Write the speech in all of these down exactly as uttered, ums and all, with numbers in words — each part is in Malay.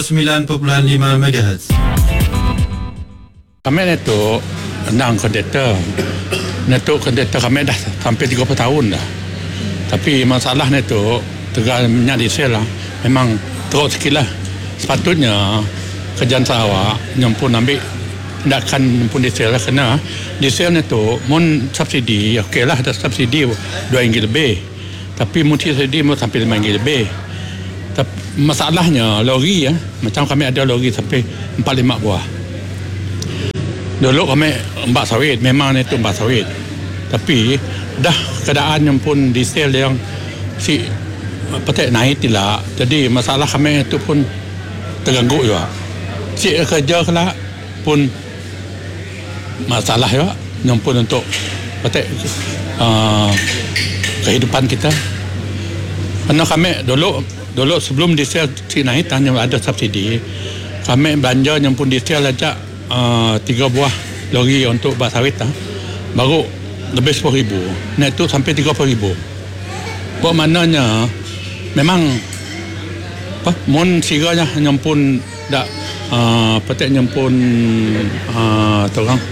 sembilan perpuluhan lima megahertz. Kami itu nang kondektor. Itu kondektor kami dah sampai tiga puluh tahun dah. Tapi masalahnya itu tegaknya diesel lah. Memang teruk sikit lah. Sepatutnya kerjaan sawak yang pun ambil tindakan pun diesel lah, kena diesel itu mun subsidi okey lah, ada subsidi dua ringgit lebih, tapi mun subsidi mun sampai lima ringgit lebih. Tapi masalahnya lori ya, macam kami ada lori sampai empat lima buah. Dulu kami mbak sawit, memang itu mbak sawit, tapi dah keadaan yang pun diesel yang si petik naik tidak, jadi masalah kami itu pun terganggu juga. Si kerja kelak pun masalah ya, yang pun untuk petik uh, kehidupan kita. Karena kami dulu dulu sebelum diesel si naik hanya ada subsidi, kami belanja yang pun diesel aja uh, tiga buah lori untuk bak sawit lah, baru lebih sepuluh ribu. Nah itu sampai tiga puluh ribu. Buat maknanya memang apa, mun siranya yang pun dak uh, petik yang pun uh, terang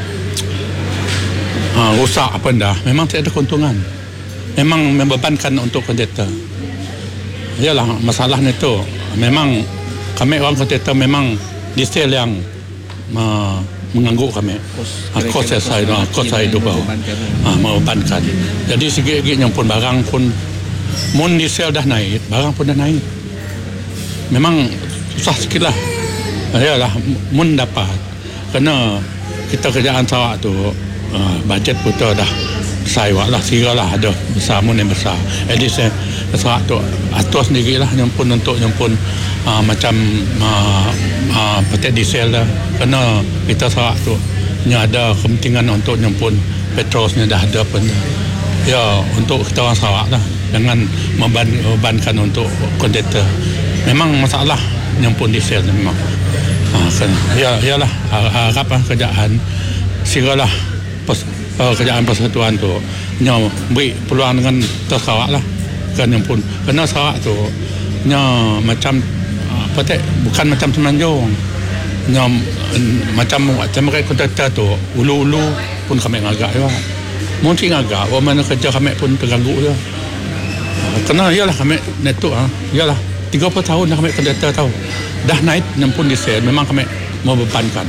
uh, rosak apa dah, memang tidak ada keuntungan. Memang membebankan untuk kondektor. Yalah masalahnya itu memang kami orang kondektor memang diesel yang uh, mengganggu kami. Kos saya, kos saya itu bau, membebankan. Jadi segi-segi yang pun barang pun mun diesel dah naik, barang pun dah naik. Memang susah sikit lah. Yalah mun dapat, kerana kita kerjaan sawak tu uh, bajet kita dah besar lah, sira lah ada besar mun yang besar. Jadi saya sawak tu atur sendiri lah yang pun untuk yang pun uh, macam uh, uh, petik diesel lah. Kerana kita sawak tu nya ada kepentingan untuk yang pun petrolnya dah ada pun. Ya untuk kita orang sawak lah, jangan memban, membankan untuk kondektor. Memang masalah yang pun diesel memang. Ha, kan. Ya, yalah harap lah kerjaan siralah pers, uh, kerjaan persatuan tu nya beri peluang dengan tersawak lah, kan yang pun kena sawak tu nya macam uh, petik bukan macam Semenanjung nya uh, macam macam mereka kondektor tu ulu-ulu pun kami ngagak juga. Mungkin ngagak orang mana kerja kami pun terganggu je. Uh, kena yalah kami netuk ah, yalah tiga puluh tahun dah kami kondektor tahu. Dah naik yang pun diesel memang kami membebankan.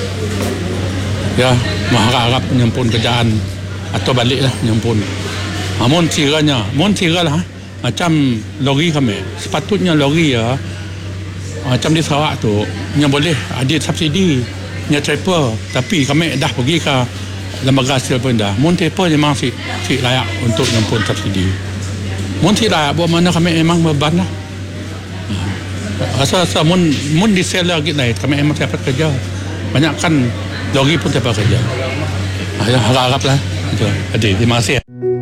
Ya, mengharap yang pun kerjaan atau balik lah yang pun. Mun siranya, mun sira lah macam lori kami. Sepatutnya lori ya macam di Sarawak tu yang boleh ada subsidi, nya tripper, tapi kami dah pergi ke lembaga hasil pun dah. Mun tripper memang si, si layak untuk yang pun subsidi. Mun si layak buat mana kami memang beban lah. Asal-asal mun, mun diesel lagi naik, kami memang dapat kerja. Banyak kan lori pun dapat kerja. Harap-harap lah. Jadi, terima kasih.